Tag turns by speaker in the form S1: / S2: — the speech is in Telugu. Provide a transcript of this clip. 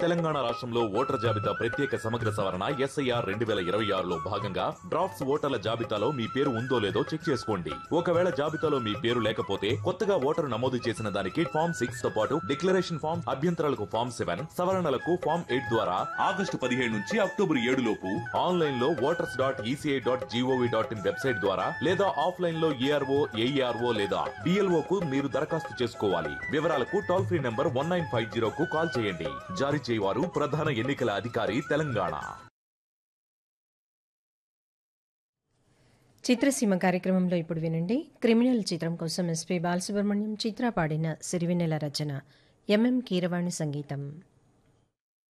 S1: తెలంగాణ రాష్ట్రంలో ఓటర్ జాబితా ప్రత్యేక సమగ్ర సవరణ SIR 2026లో భాగంగా డ్రాఫ్ట్స్ ఓటర్ల జాబితాలో మీ పేరు ఉందో లేదో చెక్ చేసుకోండి. ఒకవేళ జాబితాలో మీ పేరు లేకపోతే కొత్తగా ఓటరు నమోదు చేసిన దానికి ఫామ్ 6 తో పాటు డిక్లరేషన్ ఫామ్, అభ్యంతరాలకు ఫామ్ 7, సవరణలకు ఫామ్ 8 ద్వారా ఆగస్టు 15 నుంచి అక్టోబర్ 7 లోపు ఆన్లైన్ లో voters.eci.gov.in వెబ్సైట్ ద్వారా లేదా ఆఫ్లైన్ లో ARO, AERO లేదా BLO కు మీరు దరఖాస్తు చేసుకోవాలి. వివరాలకు టోల్ ఫ్రీ నంబర్ 1950 కు కాల్ చేయండి. జారీ చేయవారు ప్రధాన ఎన్నికల అధికారి తెలంగాణ.
S2: చిత్రసీమ కార్యక్రమంలో ఇప్పుడు వినండి. క్రిమినల్ చిత్రం కోసం SP బాలసుబ్రహ్మణ్యం, చిత్ర పాడిన సిరివెన్నెల రచన, MM కీరవాణి సంగీతం.